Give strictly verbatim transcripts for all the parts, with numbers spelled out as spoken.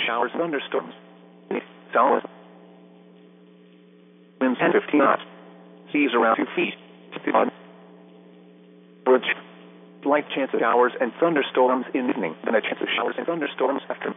showers, thunderstorms. Southwest winds ten to fifteen knots. Seas around two feet. Slight chance of showers and thunderstorms in the evening, then a chance of showers and thunderstorms after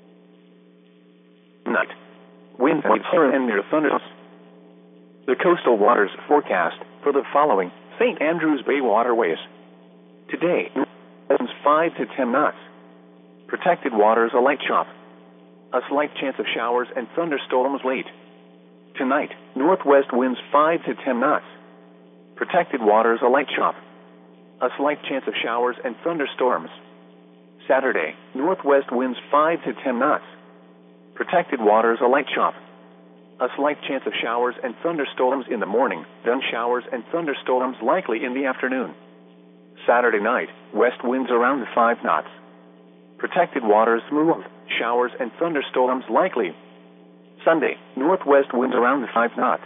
night. Winds and higher and near thunderstorms. The coastal waters forecast for the following Saint Andrews Bay waterways. Today, winds five to ten knots. Protected waters a light chop. A slight chance of showers and thunderstorms late. Tonight, northwest winds five to ten knots. Protected waters a light chop. A slight chance of showers and thunderstorms. Saturday, northwest winds five to ten knots. Protected waters a light chop. A slight chance of showers and thunderstorms in the morning, then showers and thunderstorms likely in the afternoon. Saturday night, west winds around five knots. Protected waters smooth, showers and thunderstorms likely. Sunday, northwest winds around five knots.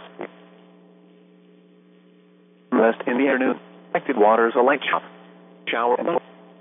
West in the afternoon, protected waters a light chop. Shower and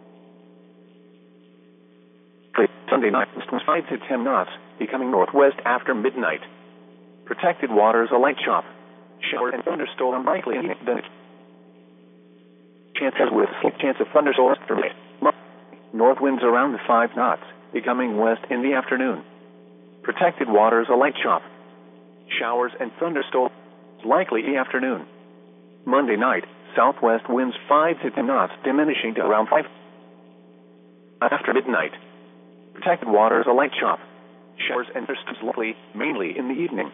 Sunday night, winds five to ten knots, becoming northwest after midnight. Protected waters a light chop. Shower and thunderstorm likely in the chances with slight chance of thunderstorms after midnight. North winds around five knots, becoming west in the afternoon. Protected waters a light chop. Showers and thunderstorms likely in the afternoon. Monday night, southwest winds five to ten knots, diminishing to around five after midnight. Protected waters a light chop. Showers and thunderstorms likely, mainly in the evening.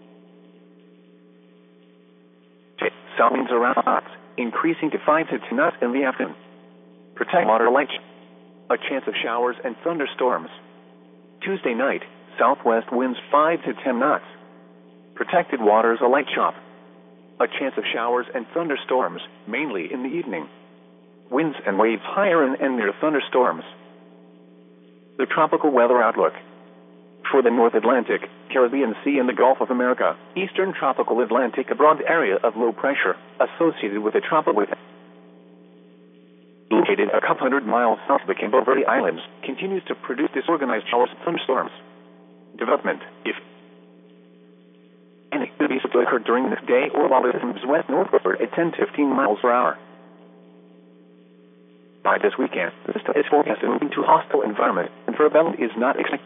South winds around knots, increasing to five to ten knots in the afternoon. Protected water light chop. A chance of showers and thunderstorms. Tuesday night, southwest winds five to ten knots. Protected waters a light chop. A chance of showers and thunderstorms, mainly in the evening. Winds and waves higher and, and near thunderstorms. The tropical weather outlook. For the North Atlantic, Caribbean Sea and the Gulf of America, Eastern Tropical Atlantic, a broad area of low pressure associated with a tropical located a couple hundred miles south of the Cabo Verde Islands, continues to produce disorganized showers and thunderstorms. Development, if any, could be to occur during this day or while it moves west northward at ten to fifteen miles per hour. By this weekend, the system is forecasted moving to a hostile environment, and for development is not expected.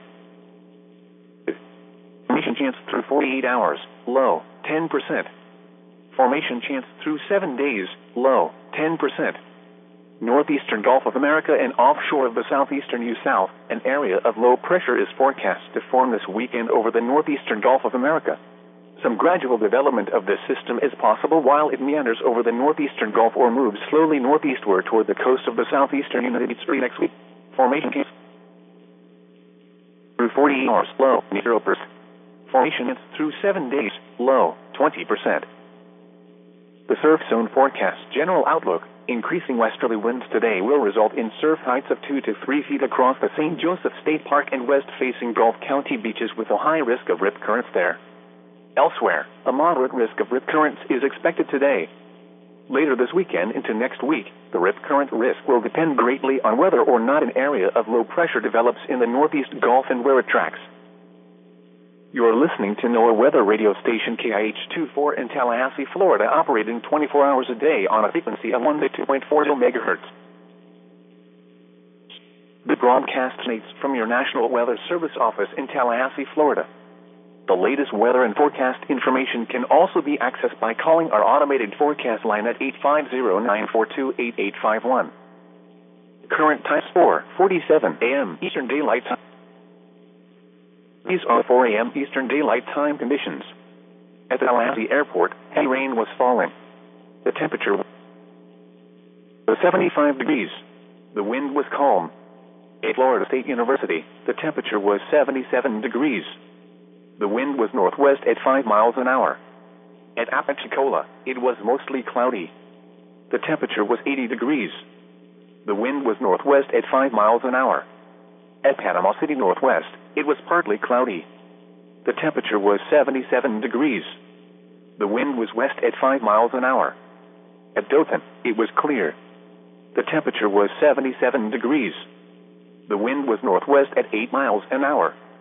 Formation chance through forty-eight hours, low, ten percent. Formation chance through seven days, low, ten percent. Northeastern Gulf of America and offshore of the southeastern U S South, an area of low pressure is forecast to form this weekend over the northeastern Gulf of America. Some gradual development of this system is possible while it meanders over the northeastern Gulf or moves slowly northeastward toward the coast of the southeastern United States next week. Formation chance through forty-eight hours, low, zero percent. Formation through seven days, low, twenty percent. The surf zone forecast general outlook. Increasing westerly winds today will result in surf heights of two to three feet across the Saint Joseph State Park and west-facing Gulf County beaches with a high risk of rip currents there. Elsewhere, a moderate risk of rip currents is expected today. Later this weekend into next week, the rip current risk will depend greatly on whether or not an area of low pressure develops in the northeast Gulf and where it tracks. You are listening to NOAA weather radio station K I H twenty-four in Tallahassee, Florida, operating twenty-four hours a day on a frequency of one oh two point four megahertz. The broadcast emanates from your National Weather Service office in Tallahassee, Florida. The latest weather and forecast information can also be accessed by calling our automated forecast line at eight five zero, nine four two, eight eight five one. Current time is four forty-seven a m Eastern Daylight Time. These are four a m Eastern Daylight Time conditions. At the Tallahassee Airport, heavy rain was falling. The temperature was seventy-five degrees. The wind was calm. At Florida State University, the temperature was seventy-seven degrees. The wind was northwest at five miles an hour. At Apalachicola, it was mostly cloudy. The temperature was eighty degrees. The wind was northwest at five miles an hour. At Panama City Northwest, it was partly cloudy. The temperature was seventy-seven degrees. The wind was west at five miles an hour. At Dothan, it was clear. The temperature was seventy-seven degrees. The wind was northwest at eight miles an hour.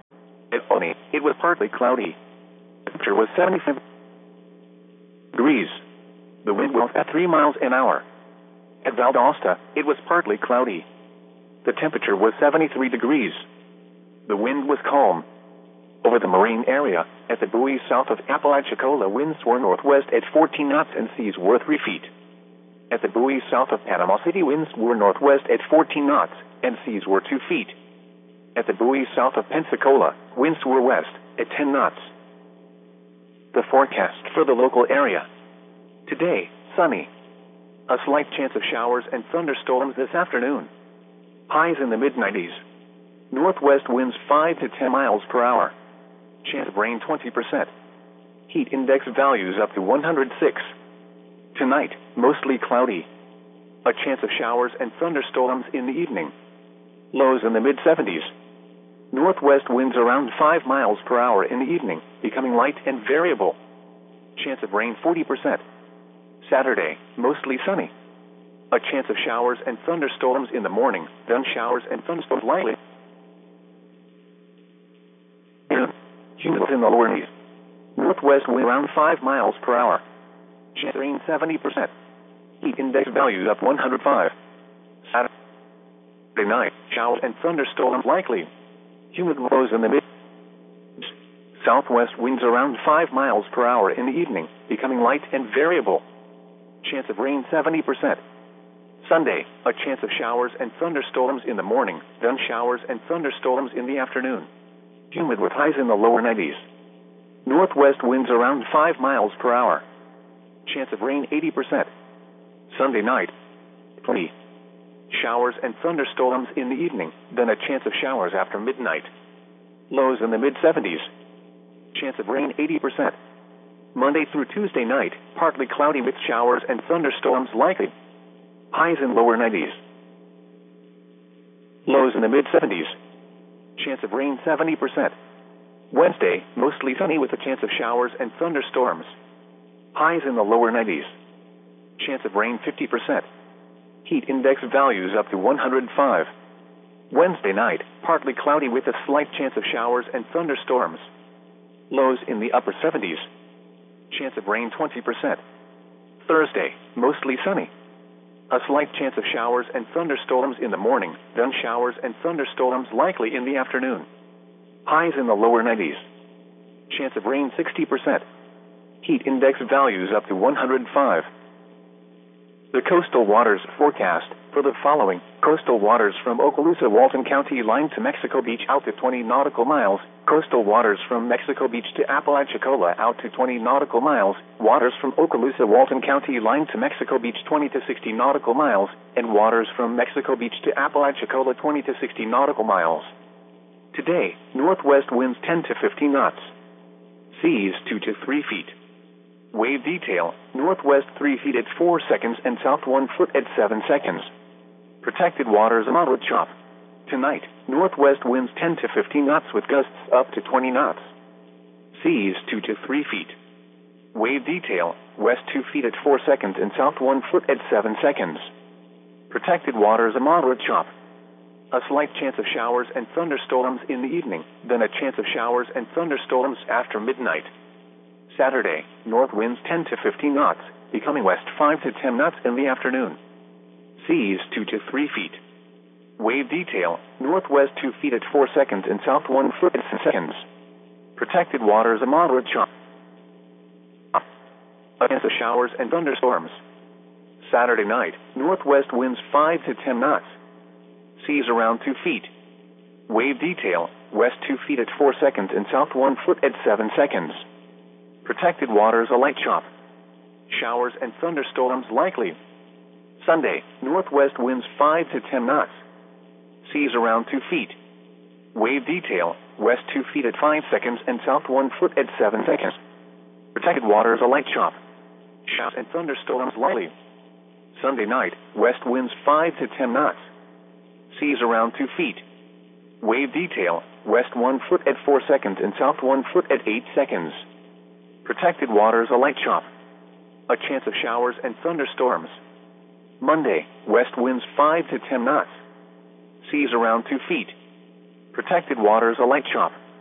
At Albany, it was partly cloudy. The temperature was seventy-five degrees. The wind was at three miles an hour. At Valdosta, it was partly cloudy. The temperature was seventy-three degrees. The wind was calm. Over the marine area, at the buoys south of Apalachicola, winds were northwest at fourteen knots and seas were three feet. At the buoys south of Panama City, winds were northwest at fourteen knots and seas were two feet. At the buoys south of Pensacola, winds were west at ten knots. The forecast for the local area. Today, sunny. A slight chance of showers and thunderstorms this afternoon. Highs in the mid nineties. Northwest winds five to ten miles per hour. Chance of rain twenty percent. Heat index values up to one hundred six. Tonight, mostly cloudy. A chance of showers and thunderstorms in the evening. Lows in the mid seventies. Northwest winds around five miles per hour in the evening, becoming light and variable. Chance of rain forty percent. Saturday, mostly sunny. A chance of showers and thunderstorms in the morning, then showers and thunderstorms likely. Humid in the lower nineties. Northwest wind around five miles per hour. Chance of rain seventy percent. Heat index values up one hundred five. Saturday night, showers and thunderstorms likely. Humid lows in the mid. Southwest winds around five miles per hour in the evening, becoming light and variable. Chance of rain seventy percent. Sunday, a chance of showers and thunderstorms in the morning, then showers and thunderstorms in the afternoon. Humid with highs in the lower nineties. Northwest winds around five miles per hour. Chance of rain eighty percent. Sunday night, twenty. Showers and thunderstorms in the evening, then a chance of showers after midnight. Lows in the mid seventies. Chance of rain eighty percent. Monday through Tuesday night, partly cloudy with showers and thunderstorms likely. Highs in lower nineties. Lows in the mid seventies. Chance of rain seventy percent. Wednesday, mostly sunny with a chance of showers and thunderstorms. Highs in the lower nineties. Chance of rain fifty percent. Heat index values up to one hundred five. Wednesday night, partly cloudy with a slight chance of showers and thunderstorms. Lows in the upper seventies. Chance of rain twenty percent. Thursday, mostly sunny. A slight chance of showers and thunderstorms in the morning, then showers and thunderstorms likely in the afternoon. Highs in the lower nineties. Chance of rain sixty percent. Heat index values up to one hundred five. The coastal waters forecast for the following: coastal waters from Okaloosa, Walton County line to Mexico Beach out to twenty nautical miles, coastal waters from Mexico Beach to Apalachicola out to twenty nautical miles, waters from Okaloosa, Walton County line to Mexico Beach twenty to sixty nautical miles, and waters from Mexico Beach to Apalachicola twenty to sixty nautical miles. Today, northwest winds ten to fifteen knots. Seas two to three feet. Wave detail, northwest three feet at four seconds and south one foot at seven seconds. Protected waters moderate chop. Tonight, northwest winds ten to fifteen knots with gusts up to twenty knots. Seas two to three feet. Wave detail, west two feet at four seconds and south one foot at seven seconds. Protected waters a moderate chop. A slight chance of showers and thunderstorms in the evening, then a chance of showers and thunderstorms after midnight. Saturday, north winds ten to fifteen knots, becoming west five to ten knots in the afternoon. Seas two to three feet. Wave detail, northwest two feet at four seconds and south one foot at six seconds. Protected waters a moderate chop. A chance of showers and thunderstorms. Saturday night, northwest winds five to ten knots. Seas around two feet. Wave detail, west two feet at four seconds and south one foot at seven seconds. Protected waters a light chop. Showers and thunderstorms likely. Sunday, northwest winds five to ten knots. Seas around two feet. Wave detail, west two feet at five seconds and south one foot at seven seconds. Protected waters a light chop. Showers and thunderstorms likely. Sunday night, west winds five to ten knots. Seas around two feet. Wave detail, west one foot at four seconds and south one foot at eight seconds. Protected waters a light chop. A chance of showers and thunderstorms. Monday, west winds five to ten knots. Seas around two feet. Protected waters a light chop.